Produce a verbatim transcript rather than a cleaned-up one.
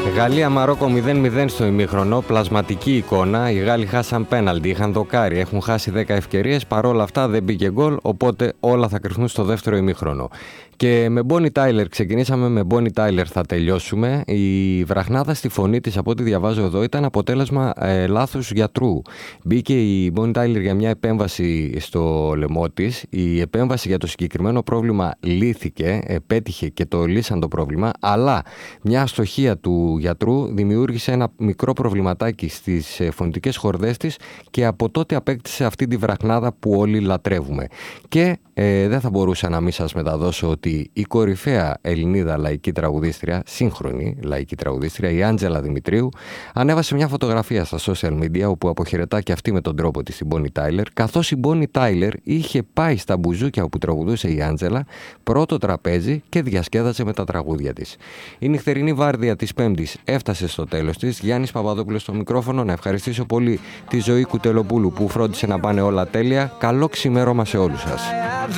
Γαλλία-Μαρόκο μηδέν μηδέν στο ημίχρονο, πλασματική εικόνα. Οι Γάλλοι χάσαν πέναλτι, είχαν δοκάρι, έχουν χάσει δέκα ευκαιρίες. Παρόλα αυτά δεν μπήκε γκολ, οπότε όλα θα κρυφθούν στο δεύτερο ημίχρονο. Και με Bonnie Tyler ξεκινήσαμε, με Bonnie Tyler θα τελειώσουμε. Η βραχνάδα στη φωνή της, από ό,τι διαβάζω εδώ, ήταν αποτέλεσμα ε, λάθους γιατρού. Μπήκε η Bonnie Tyler για μια επέμβαση στο λαιμό της. Η επέμβαση για το συγκεκριμένο πρόβλημα λύθηκε, ε, πέτυχε και το λύσαν το πρόβλημα, αλλά μια αστοχία του γιατρού δημιούργησε ένα μικρό προβληματάκι στις ε, φωνητικές χορδές της και από τότε απέκτησε αυτή τη βραχνάδα που όλοι λατρεύουμε. Και ε, δεν θα μπορούσα να μην σας μεταδώσω ότι η κορυφαία Ελληνίδα λαϊκή τραγουδίστρια, σύγχρονη λαϊκή τραγουδίστρια, η Άντζελα Δημητρίου, ανέβασε μια φωτογραφία στα social media όπου αποχαιρετά και αυτή με τον τρόπο της την Bonnie Tyler, καθώς η Bonnie Tyler είχε πάει στα μπουζούκια όπου τραγουδούσε η Άντζελα, πρώτο τραπέζι και διασκέδασε με τα τραγούδια της. Η νυχτερινή βάρδια της Πέμπτης έφτασε στο τέλος της. Γιάννης Παπαδόπουλος στο μικρόφωνο. Να ευχαριστήσω πολύ τη Ζωή Κουτελοπούλου που φρόντισε να πάνε όλα τέλεια. Καλό ξημέρωμα σε όλους σας.